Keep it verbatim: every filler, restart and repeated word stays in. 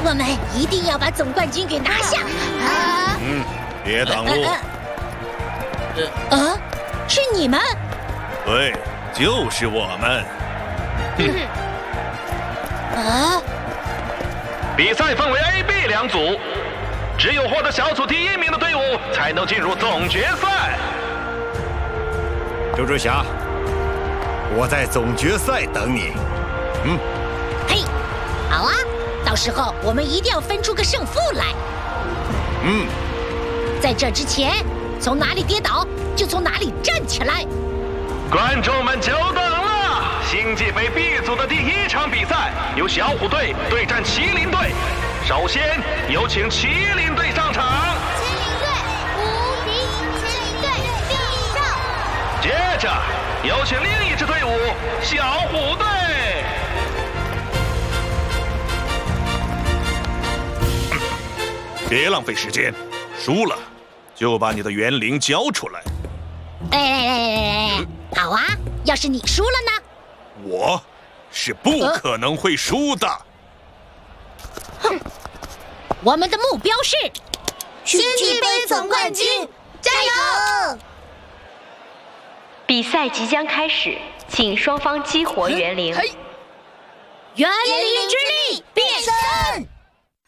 我们一定要把总冠军给拿下！啊！ 嗯，别挡路。 呃，啊，是你们？ 对，就是我们。 嗯。啊！ 比赛分为 A、B 两组，只有获得小组第一名的队伍才能进入总决赛。 周志霞，我在总决赛等你。嗯。 嘿，好啊！到时候我们一定要分出个胜负来。 嗯。 在这之前，从哪里跌倒就从哪里站起来。 观众们久等了，星际杯 B 组的第一场比赛由小虎队对战麒麟队。首先有请麒麟队上场。 麒麟队无敌，麒麟队必胜。 接着有请另一支队伍小虎队。 别浪费时间，输了就把你的元灵交出来。 哎哎哎哎哎！好啊，要是你输了呢？ 我是不可能会输的。 哼！我们的目标是星际杯总冠军，加油！ 比赛即将开始，请双方激活元灵。 元灵之力变身！